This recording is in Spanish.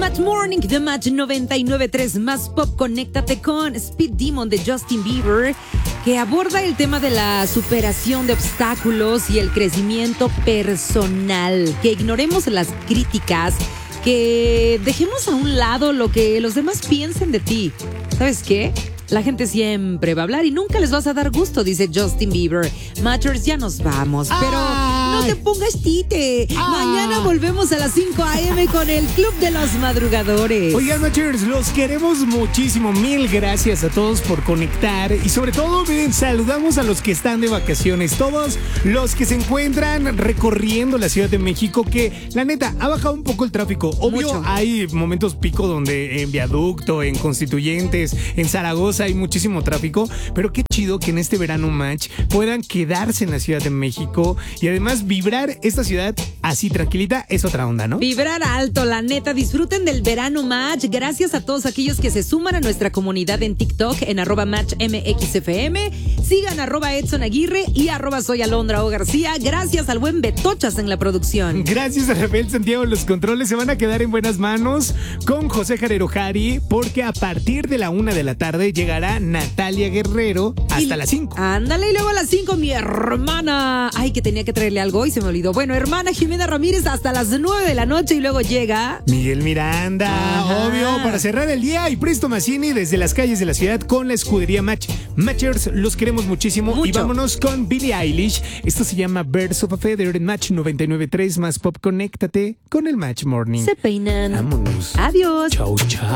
Match Morning de Match 99.3 Más Pop. Conéctate con Speed Demon de Justin Bieber, que aborda el tema de la superación de obstáculos y el crecimiento personal. Que ignoremos las críticas, que dejemos a un lado lo que los demás piensen de ti. ¿Sabes qué? La gente siempre va a hablar y nunca les vas a dar gusto, dice Justin Bieber. Matchers, ya nos vamos, pero no te pongas tite. Mañana volvemos a las 5 a.m. con el Club de los Madrugadores. Oigan, Matchers, los queremos muchísimo. Mil gracias a todos por conectar. Y sobre todo, miren, saludamos a los que están de vacaciones. Todos los que se encuentran recorriendo la Ciudad de México, que la neta, ha bajado un poco el tráfico. Obvio, mucho. Hay momentos pico donde en Viaducto, en Constituyentes, en Zaragoza hay muchísimo tráfico, pero qué chido que en este verano Match puedan quedarse en la Ciudad de México y además vibrar esta ciudad así tranquilita es otra onda, ¿no? Vibrar alto, la neta. Disfruten del verano Match. Gracias a todos aquellos que se suman a nuestra comunidad en TikTok en @MatchMXFM. Sigan @Edson Aguirre y @Soy Alondra O García. Gracias al buen Betochas en la producción. Gracias a Rafael Santiago. Los controles se van a quedar en buenas manos con José Jarero Jari, porque a partir de la 1 de la tarde llegará Natalia Guerrero hasta las 5. Ándale, y luego a las 5 mi hermana. Ay, que tenía que traerle algo y se me olvidó. Bueno, hermana Jimena Ramírez hasta las 9 de la noche y luego llega Miguel Miranda, Ajá. obvio, para cerrar el día, y Presto Mazzini desde las calles de la ciudad con la escudería Match. Matchers, los queremos muchísimo. Mucho. Y vámonos con Billie Eilish. Esto se llama Birds of a Feather en Match 99.3 Más Pop. Conéctate con el Match Morning. Se peinan. Vámonos. Adiós. Chau, chau.